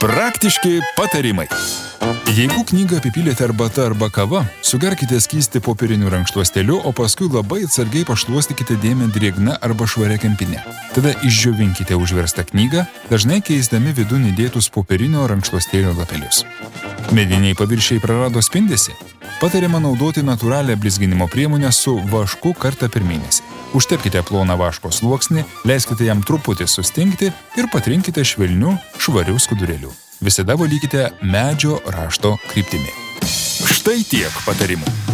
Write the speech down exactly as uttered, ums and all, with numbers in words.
Praktiški patarimai. Jeigu knygą apipylėte arbata arba kava, sugerkite skystį popieriniu rankšluostėliu, o paskui labai atsargiai pašluostykite dėmę drėgna arba švaria kempine. Tada išdžiovinkite užverstą knygą, dažnai keisdami vidun įdėtus popierinio rankšluostėlio lapelius. Mediniai paviršiai prarado spindesį? Patariama naudoti natūralią blizginimo priemonę su vašku kartą per mėnesį. Užtepkite ploną vaško sluoksnį, leiskite jam truputį sustingti ir patrinkite švelniu, švariu skudurėliu. Visada valykite medžio rašto kryptimi. Štai tiek patarimų.